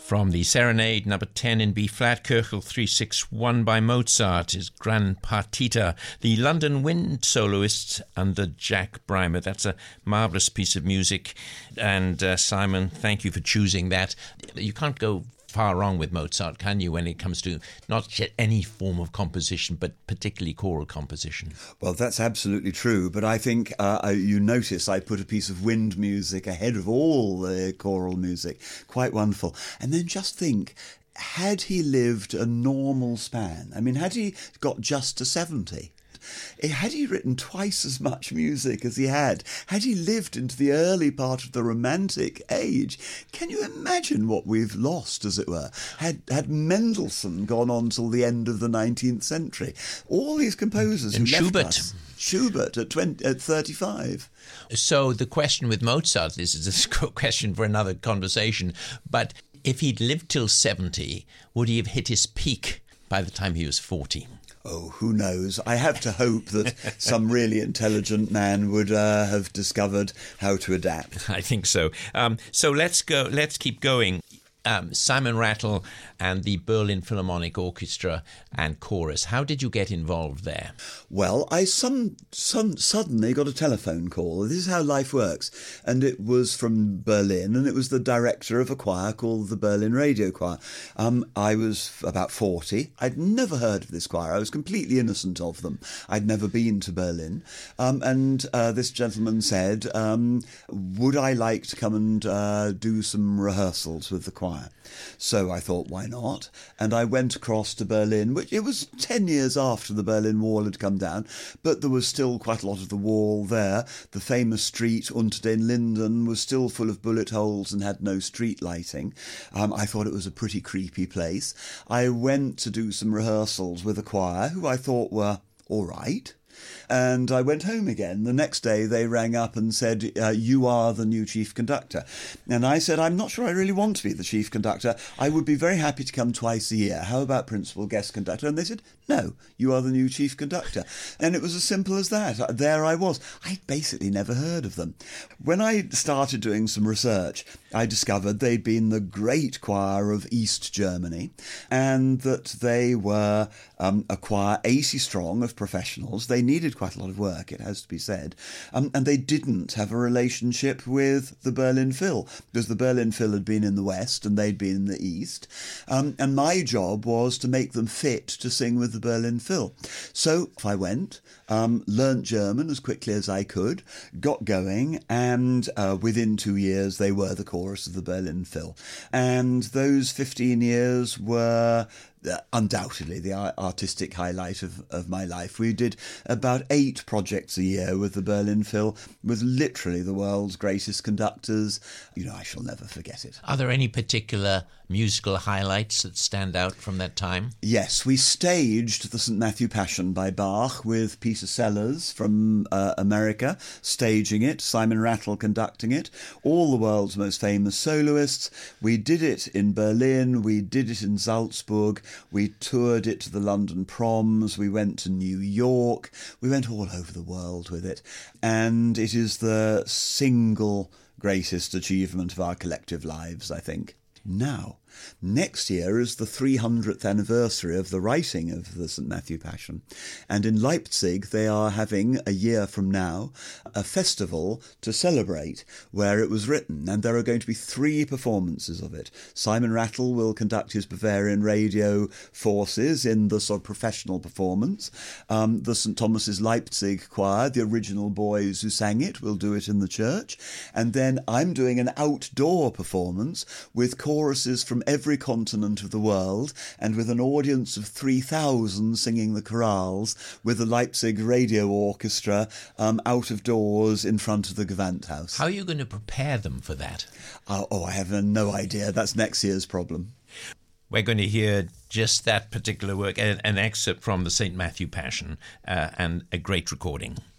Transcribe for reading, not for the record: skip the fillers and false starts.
From the Serenade number 10 in B-flat, Köchel 361 by Mozart is Gran Partita, the London Wind soloists under Jack Brymer. That's a marvellous piece of music. And Simon, thank you for choosing that. You can't go far wrong with Mozart, can you, when it comes to not just any form of composition, but particularly choral composition? Well, that's absolutely true, but I think you notice I put a piece of wind music ahead of all the choral music. Quite wonderful. And then just think, had he lived a normal span, I mean, had he got just to 70, had he written twice as much music as he had he lived into the early part of the Romantic age, can you imagine what we've lost, as it were? Had Mendelssohn gone on till the end of the 19th century, all these composers and who Schubert. left us, Schubert at 35. So the question with Mozart, this is a question for another conversation, but if he'd lived till 70, would he have hit his peak by the time he was 40? Oh, who knows? I have to hope that some really intelligent man would have discovered how to adapt. I think so. So let's go. Let's keep going. Simon Rattle and the Berlin Philharmonic Orchestra and Chorus. How did you get involved there? Well, I suddenly got a telephone call. This is how life works. And it was from Berlin, and it was the director of a choir called the Berlin Radio Choir. I was about 40. I'd never heard of this choir. I was completely innocent of them. I'd never been to Berlin. And this gentleman said, would I like to come and do some rehearsals with the choir? So I thought, why not? And I went across to Berlin, which it was 10 years after the Berlin Wall had come down, but there was still quite a lot of the wall there. The famous street, Unter den Linden, was still full of bullet holes and had no street lighting. I thought it was a pretty creepy place. I went to do some rehearsals with a choir who I thought were all right. And I went home again. The next day they rang up and said, you are the new chief conductor. And I said, I'm not sure I really want to be the chief conductor. I would be very happy to come twice a year. How about principal guest conductor? And they said, no, you are the new chief conductor. And it was as simple as that. There I was. I'd basically never heard of them. When I started doing some research, I discovered they'd been the great choir of East Germany, and that they were a choir 80 strong of professionals. They needed quite a lot of work, it has to be said, and they didn't have a relationship with the Berlin Phil, because the Berlin Phil had been in the West and they'd been in the East, and my job was to make them fit to sing with the Berlin Phil. So I went, learnt German as quickly as I could, got going, and within 2 years they were the chorus of the Berlin Phil. And those 15 years were undoubtedly the artistic highlight of my life. We did about 8 projects a year with the Berlin Phil, with literally the world's greatest conductors. You know, I shall never forget it. Are there any particular musical highlights that stand out from that time? Yes, we staged the St. Matthew Passion by Bach with Peter Sellers from America staging it, Simon Rattle conducting it, all the world's most famous soloists. We did it in Berlin, we did it in Salzburg, we toured it to the London Proms, we went to New York, we went all over the world with it, and it is the single greatest achievement of our collective lives, I think. Now, next year is the 300th anniversary of the writing of the St. Matthew Passion, and in Leipzig they are having, a year from now, a festival to celebrate where it was written, and there are going to be 3 performances of it. Simon Rattle will conduct his Bavarian radio forces in the sort of professional performance. The St. Thomas's Leipzig choir, the original boys who sang it, will do it in the church, and then I'm doing an outdoor performance with choruses from every continent of the world, and with an audience of 3,000 singing the chorales, with the Leipzig Radio Orchestra out of doors in front of the Gewandhaus. How are you going to prepare them for that? I have no idea. That's next year's problem. We're going to hear just that particular work, an excerpt from the St. Matthew Passion, and a great recording.